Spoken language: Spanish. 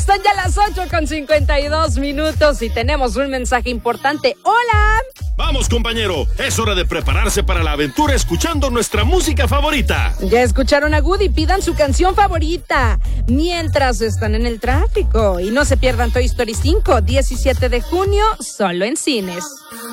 Están ya las 8:52 y tenemos un mensaje importante. ¡Hola! Vamos, compañero, es hora de prepararse para la aventura escuchando nuestra música favorita. Ya escucharon a Woody, pidan su canción favorita mientras están en el tráfico. Y no se pierdan Toy Story 5, 17 de junio, solo en cines.